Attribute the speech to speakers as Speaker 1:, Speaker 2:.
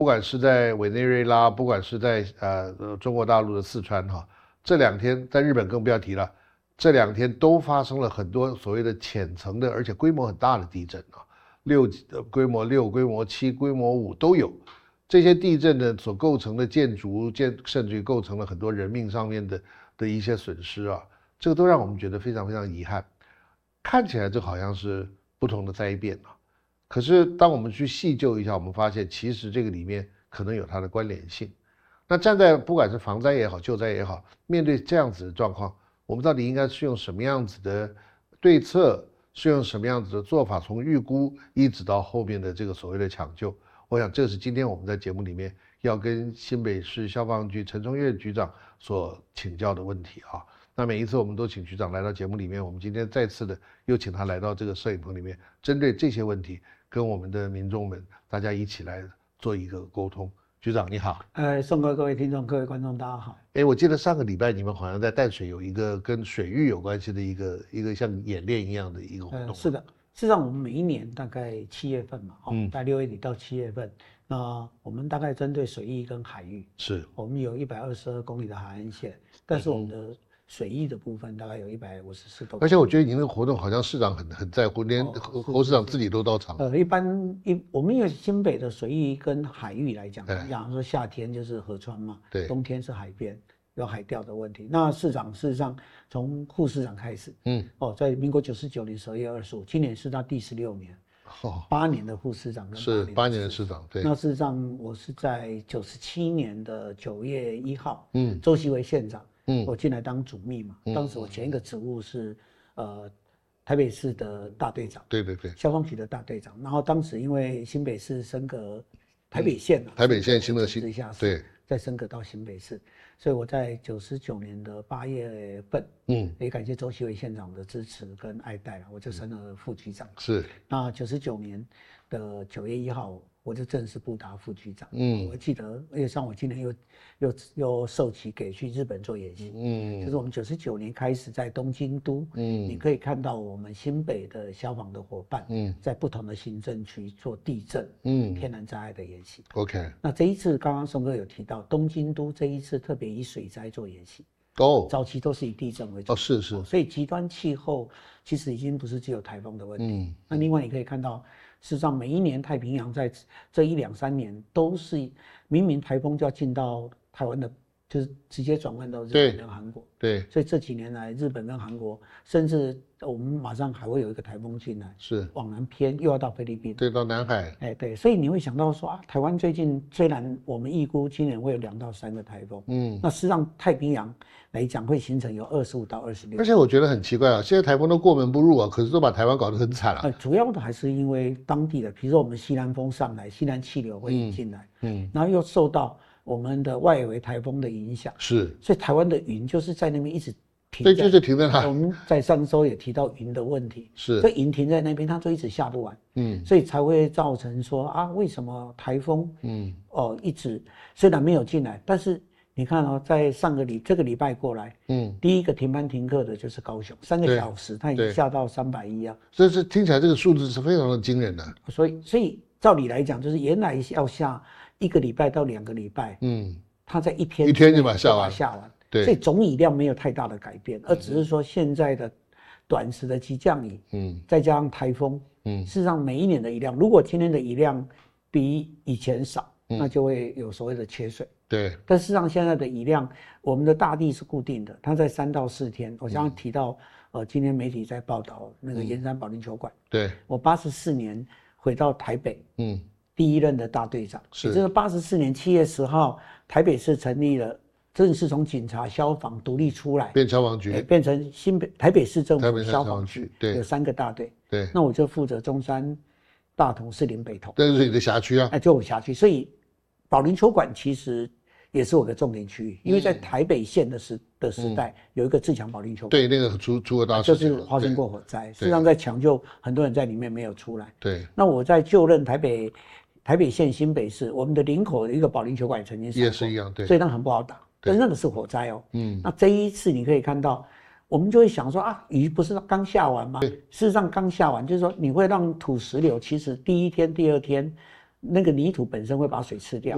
Speaker 1: 不管是在委内瑞拉，不管是在中国大陆的四川哈，这2天在日本更不要提了，这2天都发生了很多所谓的浅层的，而且规模很大的地震啊，规模6、规模7、规模5都有。这些地震呢所构成的建筑甚至于构成了很多人命上面的一些损失啊，这个都让我们觉得非常非常遗憾。看起来这好像是不同的灾变啊。可是当我们去细究一下，我们发现其实这个里面可能有它的关联性。那站在不管是防灾也好，救灾也好，面对这样子的状况，我们到底应该是用什么样子的对策，是用什么样子的做法，从预估一直到后面的这个所谓的抢救，我想这是今天我们在节目里面要跟新北市消防局陈崇岳局长所请教的问题啊。那每一次我们都请局长来到节目里面，我们今天再次的又请他来到这个摄影棚里面，针对这些问题跟我们的民众们大家一起来做一个沟通。局长你好。
Speaker 2: 宋哥，各位听众，各位观众，大家好。
Speaker 1: 我记得上个礼拜你们好像在淡水有一个跟水域有关系的一个像演练一样的一个活动。
Speaker 2: 是的，事实上我们每一年大概7月份嘛，大概6月底到7月份，那我们大概针对水域跟海域，是我们有122公里的海岸线，但是我们的水域的部分大概有154公里。
Speaker 1: 而且我觉得您那个活动好像市长很在乎，连侯市长自己都到场。
Speaker 2: 我们因为新北的水域跟海域来讲，比方说夏天就是河川嘛，对，冬天是海边，有海钓的问题。那市长事实上从副市长开始，在民国99年12月25，今年是他第16年。8年的副市长跟
Speaker 1: 8年的市长，对。
Speaker 2: 那事实上我是在97年的9月1号，周锡维县长，我进来当主秘嘛，当时我前一个职务是台北市的大队长，对，消防局的大队长。然后当时因为新北市升格台北县台北县新的直辖市，对，再升格到新北市，所以我在99年的8月份，也感谢周锡维县长的支持跟爱戴，我就升了副局长。是，那99年的9月1号。我就正式布达副局长。我记得，而且像我今年又受期给去日本做演习。就是我们99年开始在东京都，你可以看到我们新北的消防的伙伴，在不同的行政区做地震、天然灾害的演习。OK。那这一次刚刚宋哥有提到，东京都这一次特别以水灾做演习。早期都是以地震为主。是。所以极端气候其实已经不是只有台风的问题。那另外你可以看到。事实上，每一年太平洋在这1、2、3年都是明明台风就要进到台湾的，就是直接转换到日本跟韩国。对，所以这几年来，日本跟韩国，甚至我们马上还会有一个台风进来，是往南偏，又要到菲律宾，对，到南海。对，所以你会想到说台湾最近虽然我们预估今年会有2到3个台风，那事实上太平洋来讲会形成有25到26。而且
Speaker 1: 我觉得很奇怪现在台风都过门不入可是都把台湾搞得很惨了。
Speaker 2: 主要的还是因为当地的，比如说我们西南风上来，西南气流会引进来，然后又受到我们的外围台风的影响，是，所以台湾的云就是在那边一直停，对，就是停在那。我们在上周也提到云的问题，是，所以云停在那边，它就一直下不完，所以才会造成说为什么台风，一直虽然没有进来，但是你看在这个礼拜过来，第一个停班停课的就是高雄，3个小时，它已经下到310啊，
Speaker 1: 所以是听起来这个数字是非常的惊人的。
Speaker 2: 所以照理来讲，就是原来要下1个礼拜到2个礼拜，它在一天就把它下完，对，所以总雨量没有太大的改变，而只是说现在的短时的急降雨，再加上台风，事实上每一年的雨量，如果今年的雨量比以前少，那就会有所谓的缺水。对，但事实上现在的雨量，我们的大地是固定的，它在3到4天。我刚刚提到，今天媒体在报道那个盐山保龄球馆，对，我84年回到台北，第1任的大队长，也就是84年7月10号，台北市成立了，正式从警察、消防独立出来，变消防局，变成台北市政府消防局，对，有3个大队，对，那我就负责中山、大同、士林、北投，
Speaker 1: 这是你的辖区啊，
Speaker 2: 就我辖区，所以保龄球馆其实也是我的重点区域，因为在台北县的时代有一个自强保龄球馆，
Speaker 1: 对，那个出了大事情，
Speaker 2: 就是发生过火灾，事实上在抢救，很多人在里面没有出来。对，那我在就任台北县新北市，我们的林口的一个保龄球馆曾经
Speaker 1: 也是一样，对，
Speaker 2: 所以那很不好打，但是那个是火灾那这一次你可以看到，我们就会想说雨不是刚下完吗？事实上刚下完，就是说你会让土石流，其实第1天、第2天。那个泥土本身会把水吃掉，